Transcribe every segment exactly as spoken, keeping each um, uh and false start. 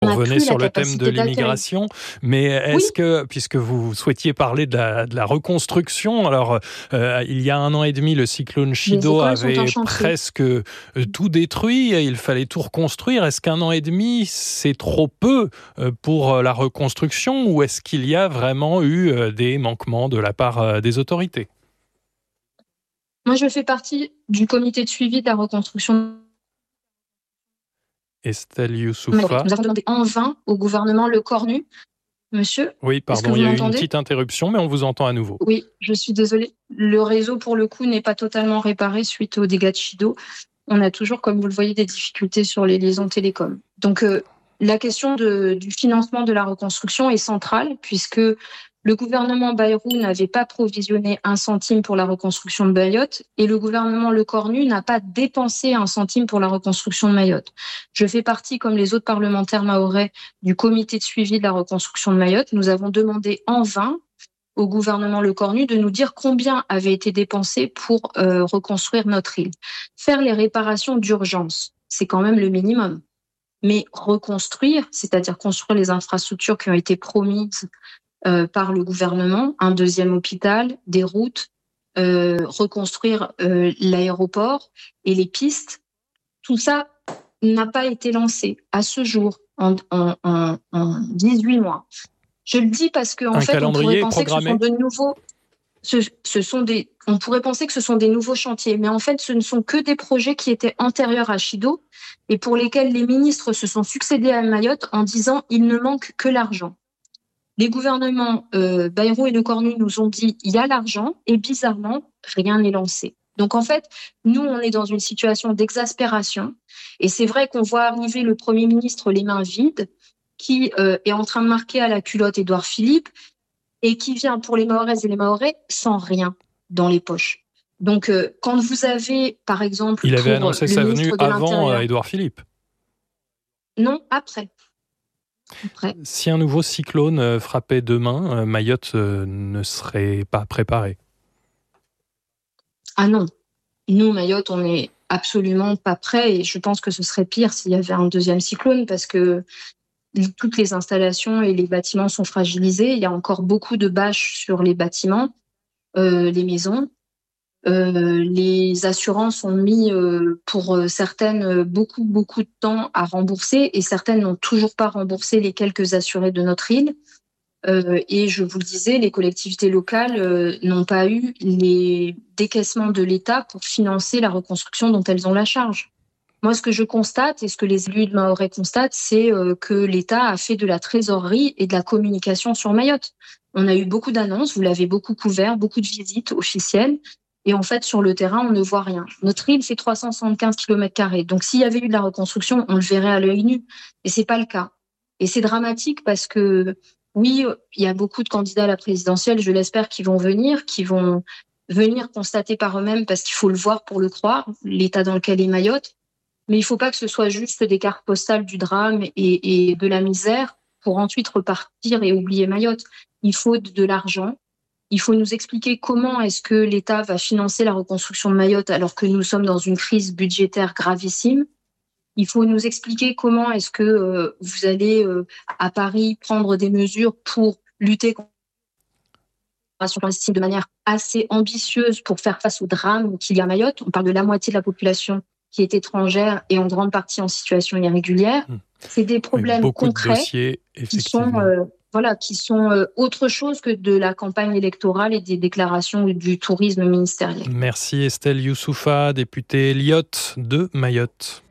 revenez sur le thème de l'immigration, mais est-ce Oui. que, puisque vous souhaitiez parler de la, de la reconstruction, alors euh, il y a un an et demi, le cyclone Chido avait presque euh, tout détruit, il fallait tout reconstruire. Est-ce qu'un an et demi, c'est trop peu euh, pour la reconstruction, ou est-ce qu'il y a vraiment eu euh, des manquements de la part euh, des autorités ? Moi, je fais partie du comité de suivi de la reconstruction. Estelle Youssoufa. Nous avons demandé en vain au gouvernement le corps nu. Monsieur, oui, pardon, il y a eu une petite interruption, mais on vous entend à nouveau. Oui, je suis désolée. Le réseau, pour le coup, n'est pas totalement réparé suite aux dégâts de Chido. On a toujours, comme vous le voyez, des difficultés sur les liaisons télécom. Donc, euh, la question de, du financement de la reconstruction est centrale, puisque le gouvernement Bayrou n'avait pas provisionné un centime pour la reconstruction de Mayotte et le gouvernement Lecornu n'a pas dépensé un centime pour la reconstruction de Mayotte. Je fais partie, comme les autres parlementaires mahorais, du comité de suivi de la reconstruction de Mayotte. Nous avons demandé en vain au gouvernement Lecornu de nous dire combien avait été dépensé pour euh, reconstruire notre île. Faire les réparations d'urgence, c'est quand même le minimum. Mais reconstruire, c'est-à-dire construire les infrastructures qui ont été promises Euh, par le gouvernement, un deuxième hôpital, des routes, euh, reconstruire euh, l'aéroport et les pistes, tout ça n'a pas été lancé à ce jour en, en, en, en dix-huit mois. Je le dis parce qu'en en fait, on pourrait penser que ce sont de nouveaux, ce, ce sont des, on pourrait penser que ce sont des nouveaux chantiers, mais en fait, ce ne sont que des projets qui étaient antérieurs à Chido et pour lesquels les ministres se sont succédés à Mayotte en disant il ne manque que l'argent. Les gouvernements euh, Bayrou et Lecornu nous ont dit il y a l'argent et bizarrement, rien n'est lancé. Donc en fait, nous, on est dans une situation d'exaspération et c'est vrai qu'on voit arriver le Premier ministre les mains vides qui euh, est en train de marquer à la culotte Édouard Philippe et qui vient pour les Mahoraises et les Mahorais sans rien dans les poches. Donc euh, quand vous avez, par exemple... Il avait annoncé sa venue avant euh, Édouard Philippe. Non, après. Après. Si un nouveau cyclone frappait demain, Mayotte ne serait pas préparée. Ah non. Nous, Mayotte, on n'est absolument pas prêts et je pense que ce serait pire s'il y avait un deuxième cyclone parce que toutes les installations et les bâtiments sont fragilisés. Il y a encore beaucoup de bâches sur les bâtiments, euh, les maisons. Euh, les assurances ont mis euh, pour euh, certaines beaucoup beaucoup de temps à rembourser et certaines n'ont toujours pas remboursé les quelques assurés de notre île euh, et je vous le disais, les collectivités locales euh, n'ont pas eu les décaissements de l'État pour financer la reconstruction dont elles ont la charge. Moi, ce que je constate et ce que les élus de Mahorais constatent, c'est euh, que l'État a fait de la trésorerie et de la communication sur Mayotte. On a eu beaucoup d'annonces, vous l'avez beaucoup couvert, beaucoup de visites officielles. Et en fait, sur le terrain, on ne voit rien. Notre île fait trois cent soixante-quinze kilomètres carrés. Donc, s'il y avait eu de la reconstruction, on le verrait à l'œil nu. Et c'est pas le cas. Et c'est dramatique parce que, oui, il y a beaucoup de candidats à la présidentielle, je l'espère, qui vont venir, qui vont venir constater par eux-mêmes parce qu'il faut le voir pour le croire, l'état dans lequel est Mayotte. Mais il ne faut pas que ce soit juste des cartes postales du drame et, et de la misère pour ensuite repartir et oublier Mayotte. Il faut de, de l'argent. Il faut nous expliquer comment est-ce que l'État va financer la reconstruction de Mayotte alors que nous sommes dans une crise budgétaire gravissime. Il faut nous expliquer comment est-ce que euh, vous allez euh, à Paris prendre des mesures pour lutter contre l'immigration clandestine de manière assez ambitieuse pour faire face au drame qu'il y a à Mayotte. On parle de la moitié de la population qui est étrangère et en grande partie en situation irrégulière. C'est des problèmes beaucoup concrets de dossiers, qui sont... Euh, Voilà, qui sont euh, autre chose que de la campagne électorale et des déclarations du tourisme ministériel. Merci Estelle Youssoufa, députée Lyotte de Mayotte.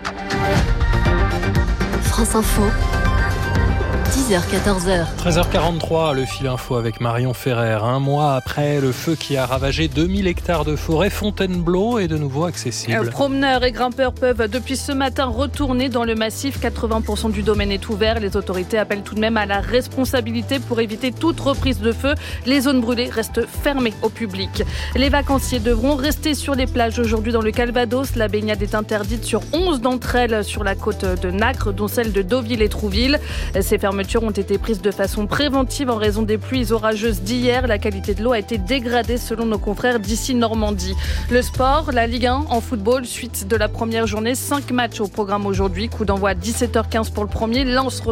France Info, dix heures quatorze heures. treize heures quarante-trois, le fil info avec Marion Ferrer. Un mois après le feu qui a ravagé deux mille hectares de forêt, Fontainebleau est de nouveau accessible. Promeneurs et grimpeurs peuvent depuis ce matin retourner dans le massif. quatre-vingts pour cent du domaine est ouvert. Les autorités appellent tout de même à la responsabilité pour éviter toute reprise de feu. Les zones brûlées restent fermées au public. Les vacanciers devront rester sur les plages aujourd'hui dans le Calvados. La baignade est interdite sur onze d'entre elles sur la côte de Nacre, dont celle de Deauville et Trouville. Ces fermetures ont été prises de façon préventive en raison des pluies orageuses d'hier. La qualité de l'eau a été dégradée selon nos confrères d'ici Normandie. Le sport, la Ligue un en football, suite de la première journée, cinq matchs au programme aujourd'hui. Coup d'envoi à dix-sept heures quinze pour le premier. Lens